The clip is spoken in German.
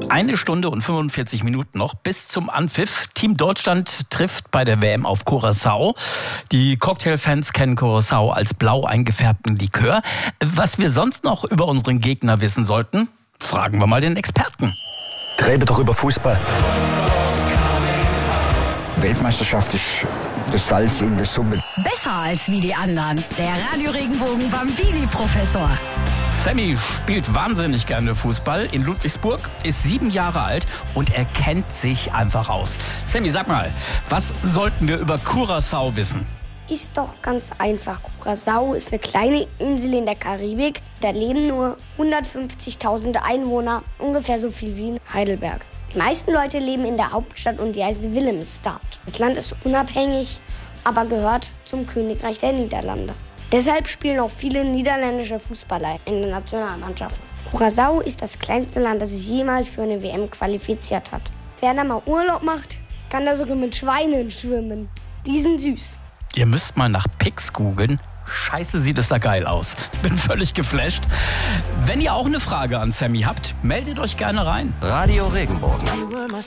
1 Stunde und 45 Minuten noch bis zum Anpfiff. Team Deutschland trifft bei der WM auf Curaçao. Die Cocktailfans kennen Curaçao als blau eingefärbten Likör. Was wir sonst noch über unseren Gegner wissen sollten, fragen wir mal den Experten. Reden doch über Fußball. Weltmeisterschaft ist das Salz in der Suppe. Besser als wie die anderen. Der Radio Regenbogen Bambini-Professor. Sammy spielt wahnsinnig gerne Fußball in Ludwigsburg, ist 7 Jahre alt und er kennt sich einfach aus. Sammy, sag mal, was sollten wir über Curaçao wissen? Ist doch ganz einfach. Curaçao ist eine kleine Insel in der Karibik. Da leben nur 150.000 Einwohner, ungefähr so viel wie in Heidelberg. Die meisten Leute leben in der Hauptstadt und die heißt Willemstad. Das Land ist unabhängig, aber gehört zum Königreich der Niederlande. Deshalb spielen auch viele niederländische Fußballer in der Nationalmannschaft. Curaçao ist das kleinste Land, das sich jemals für eine WM qualifiziert hat. Wer da mal Urlaub macht, kann da sogar mit Schweinen schwimmen. Die sind süß. Ihr müsst mal nach Pics googeln. Scheiße, sieht es da geil aus. Bin völlig geflasht. Wenn ihr auch eine Frage an Sammy habt, meldet euch gerne rein. Radio Regenbogen.